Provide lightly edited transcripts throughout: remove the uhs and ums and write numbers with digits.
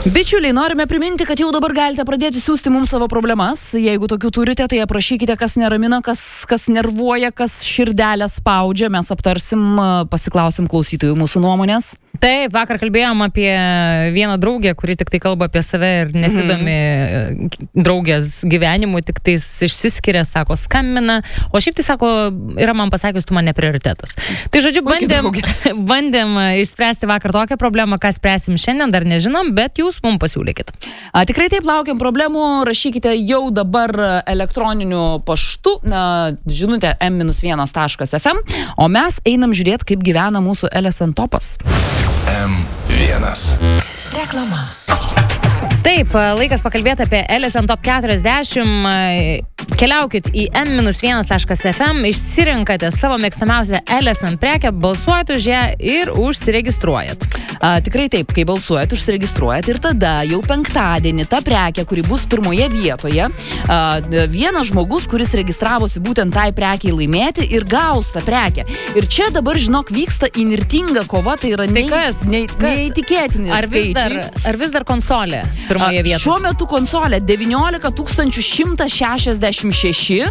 Bičiuliai, norime priminti, kad jau dabar galite pradėti siųsti mums savo problemas. Jeigu tokių turite, tai aprašykite, kas neramina, kas nervuoja, kas širdelę spaudžia. Mes aptarsim, pasiklausim klausytojų mūsų nuomonės. Taip, vakar kalbėjom apie vieną draugę, kuri tik tai kalba apie save ir nesidomi draugės gyvenimu, tik tai išsiskiria, sako, skambina, o šiaip tai sako, yra man pasakius, tu man ne prioritetas. Tai žodžiu, bandėm išspręsti vakar tokią problemą, ką spręsim šiandien, dar nežinom, bet jūs mums pasiūlykit. Tikrai taip, laukiam problemų, rašykite jau dabar elektroniniu paštu, žinutė m-1.fm, o mes einam žiūrėti, kaip gyvena mūsų LSN topas. M1. Reklama. Taip, laikas pakalbėti apie LSN Top 40. Keliaukit į m-1.fm, išsirinkate savo mėgstamiausią LSN prekę, balsuojat už ją ir užsiregistruojat. Tikrai taip, kai balsuojat, užsiregistruojat ir tada jau penktadienį ta prekė, kuri bus pirmoje vietoje, vienas žmogus, kuris registravosi būtent tai prekiai laimėti ir gaus tą prekę. Ir čia dabar, žinok, vyksta įnirtinga kova, tai yra neįtikėtinis skaičiai. Ar vis dar konsolė pirmoje vietoje? Šiuo metu konsolė 19 166,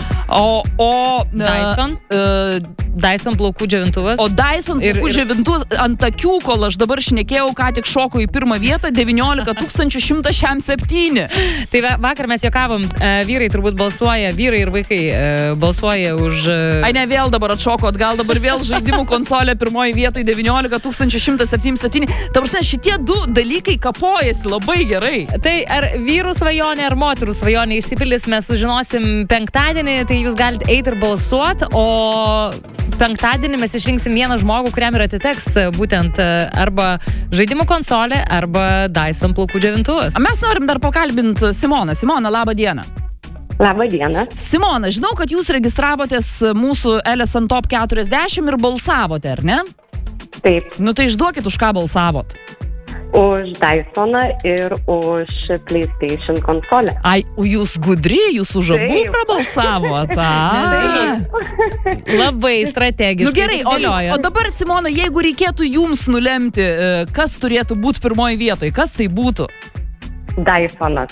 Dyson plaukų džiovintuvas. O Dyson plaukų džiovintuvas ant akių, kol aš dabar šnekėjau, ką tik šoko į pirmą vietą, 19 167. Tai vakar mes juokavom, vyrai turbūt balsuoja, vyrai ir vaikai balsuoja už... Ai ne, vėl dabar atšoko, atgal dabar vėl žaidimų konsolė pirmoji vietoje 19 177. Ta prasme, šitie du dalykai kapojasi labai gerai. Tai ar vyrų svajonė, ar moterų svajonė išsipildys, mes sužinosim penktadienį, tai jūs galite eiti ir balsuoti, o penktadienį mes išrinksim vieną žmogų, kuriam ir atiteks būtent arba žaidimų konsolė, arba Dyson plaukų džiovintuvas. Mes norim dar pakalbinti Simoną. Simona, labą dieną. Labą dieną. Simona, žinau, kad jūs registravotės mūsų LSN Top 40 ir balsavote, ar ne? Taip. Nu tai išduokit, už ką balsavot. Už Dysoną ir už PlayStation konsolę. Ai, jūs gudri, jūs už abu prabalsavot. Labai strategiškai. Nu gerai, o dabar, Simona, jeigu reikėtų jums nulemti, kas turėtų būti pirmoji vietoje, kas tai būtų? Dysonas.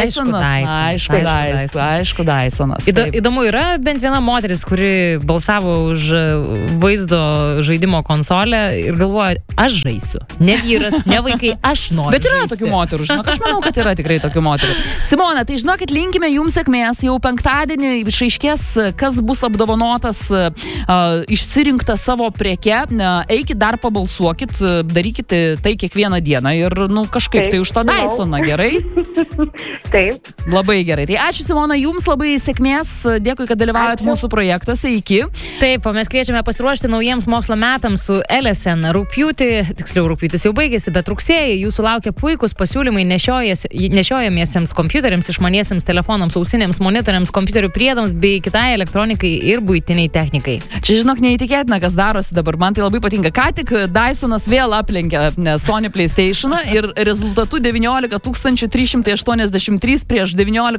Aišku, Dysonas. Įdomu, yra bent viena moteris, kuri balsavo už vaizdo žaidimo konsolę ir galvoja, aš žaisiu. Ne vyras, ne vaikai, aš noriu. Bet yra žaisti. Tokių moterų, žinok, aš manau, kad yra tikrai tokių moterų. Simona, tai žinokit, linkime jums sėkmės, jau penktadienį išaiškės, kas bus apdovanotas, išsirinkta savo preke, eikit dar pabalsuokit, darykit tai kiekvieną dieną ir, kažkaip tai už tą Dysoną, gerai? Taip. Labai gerai. Tai ačiū, Simona, jums labai sėkmės. Dėkui, kad dalyvaujat mūsų projektuose. Iki. Taip, o mes kviečiame pasiruošti naujiems mokslo metams su LSN. Rugpjūtis jau baigėsi, bet rugsėjį jūsų laukia puikus pasiūlymai nešiojamiesiems kompiuteriams, išmaniesiems telefonams, ausinėms, monitoriams, kompiuterių priedams bei kitai elektronikai ir buitiniai technikai. Čia, žinok, neįtikėtina, kas darosi dabar. Man tai labai patinka. Ką tik Dysonas vėl aplenkė Sony PlayStationą ir rezultatu 19 383 prieš 19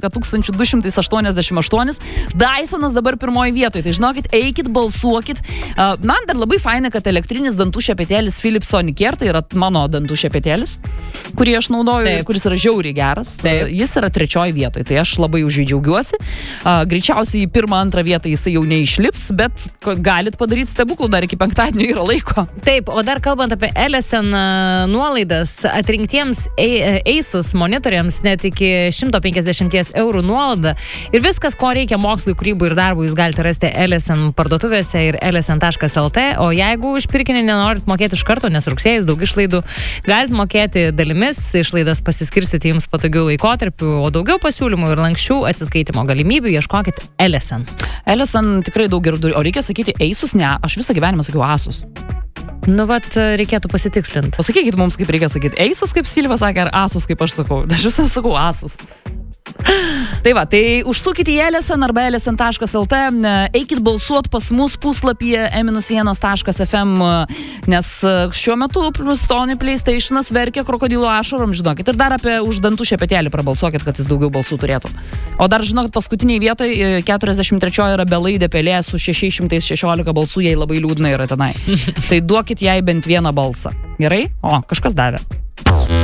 288. Dysonas dabar pirmoji vietoje. Tai žinokit, eikit, balsuokit. Man dar labai faina, kad elektrinis dantų šepetėlis Philips Sonicare, tai yra mano dantų šepetėlis, kurį aš naudoju ir kuris yra žiauriai geras. Jis yra trečioji vietoje, tai aš labai už jį džiaugiuosi. Greičiausiai į pirmą, antrą vietą jisai jau neišlips, bet galit padaryti stebuklų, dar iki penktadienio yra laiko. Taip, o dar kalbant apie LSN nuolaidas, atrinktiems Asus monitoriams net iki 150 eurų nuolaida. Ir viskas, ko reikia mokslui, kūrybui ir darbui, jūs galite rasti LSN parduotuvėse ir lsn.lt, o jeigu už pirkinį nenorit mokėti iš karto, nes rugsėjus daug išlaidų, galite mokėti dalimis, išlaidas pasiskirstyti jums patogių laikotarpių, o daugiau pasiūlymų ir lanksčių atsiskaitimo galimybių ieškokit LSN. LSN tikrai daug gerų, o reikia sakyti Asus, ne, aš visą gyvenimą sakiau Asus. Reikėtų pasitikslinti. Pasakykit mums, kaip reikia sakyti. Asus, kaip Silva sakė, ar Asus, kaip aš sakau. Aš visą sakau Asus. Tai va, tai užsukite į LSN arba lsn.lt, eikit balsuot pas mus puslapyje m-1.fm, nes šiuo metu Sony PlayStationas verkia krokodilo ašarom, žinokit, ir dar apie už dantų šepetėlį prabalsuokit, kad jis daugiau balsų turėtų. O dar žinokit, paskutiniai vietoj 43 yra belaidė pelė su 616 balsų, jai labai liūdna yra tenai. Tai duokit jai bent vieną balsą. Gerai? O, kažkas davė.